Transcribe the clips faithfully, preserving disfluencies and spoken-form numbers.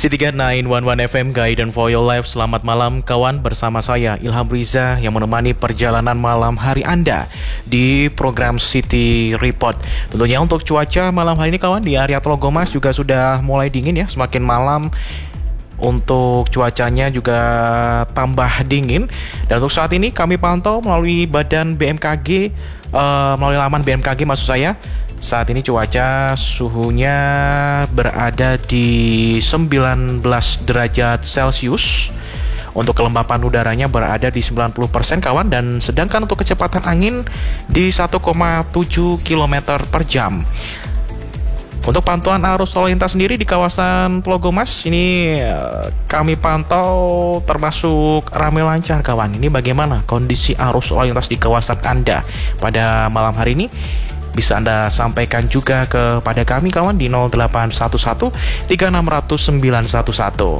Citiga sembilan satu satu F M Guidance for Your Life. Selamat malam kawan, bersama saya Ilham Riza yang menemani perjalanan malam hari Anda di program City Report. Tentunya untuk cuaca malam hari ini kawan, di area Tlogomas juga sudah mulai dingin ya. Semakin malam untuk cuacanya juga tambah dingin. Dan untuk saat ini kami pantau melalui badan B M K G, uh, melalui laman B M K G maksud saya. Saat ini cuaca suhunya berada di sembilan belas derajat Celcius. Untuk kelembapan udaranya berada di sembilan puluh persen kawan. Dan sedangkan untuk kecepatan angin di satu koma tujuh kilometer per jam. Untuk pantauan arus lalu lintas sendiri di kawasan Tlogomas ini kami pantau termasuk ramai lancar kawan. Ini bagaimana kondisi arus lalu lintas di kawasan Anda pada malam hari ini? Bisa Anda sampaikan juga kepada kami kawan di nol delapan satu satu tiga enam nol nol sembilan satu satu.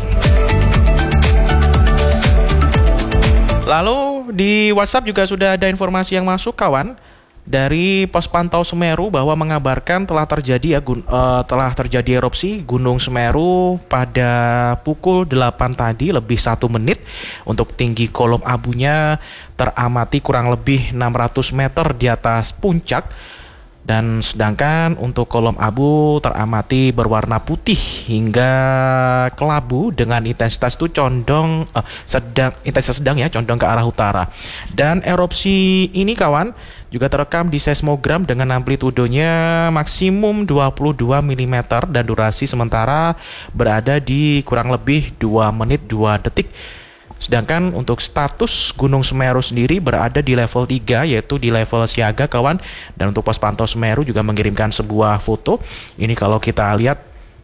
Lalu di WhatsApp juga sudah ada informasi yang masuk kawan dari Pos Pantau Semeru bahwa mengabarkan telah terjadi ya, gun, uh, telah terjadi erupsi Gunung Semeru pada pukul delapan tadi lebih satu menit. Untuk tinggi kolom abunya teramati kurang lebih enam ratus meter di atas puncak. Dan sedangkan untuk kolom abu teramati berwarna putih hingga kelabu dengan intensitas itu condong eh, sedang intensitas sedang ya, condong ke arah utara. Dan erupsi ini kawan juga terekam di seismogram dengan amplitudenya maksimum dua puluh dua milimeter dan durasi sementara berada di kurang lebih dua menit dua detik. Sedangkan untuk status Gunung Semeru sendiri berada di level tiga, yaitu di level siaga kawan. Dan untuk Pos Pantau Semeru juga mengirimkan sebuah foto. Ini kalau kita lihat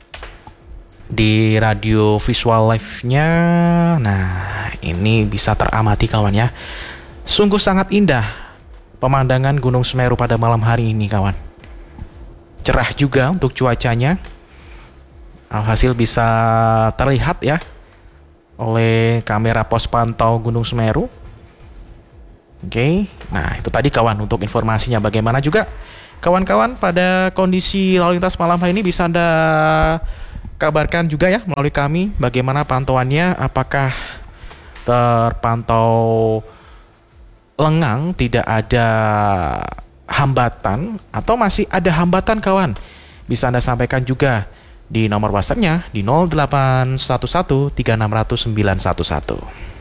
di radio visual live-nya, nah ini bisa teramati kawan ya. Sungguh sangat indah pemandangan Gunung Semeru pada malam hari ini kawan. Cerah juga untuk cuacanya. Alhasil bisa terlihat ya oleh kamera pos pantau Gunung Semeru. Oke, nah itu tadi kawan untuk informasinya. Bagaimana juga kawan-kawan pada kondisi lalu lintas malam hari ini bisa Anda kabarkan juga ya melalui kami bagaimana pantauannya, apakah terpantau lengang, tidak ada hambatan atau masih ada hambatan kawan. Bisa Anda sampaikan juga di nomor WhatsApp-nya di nol delapan satu satu tiga enam nol nol sembilan satu satu.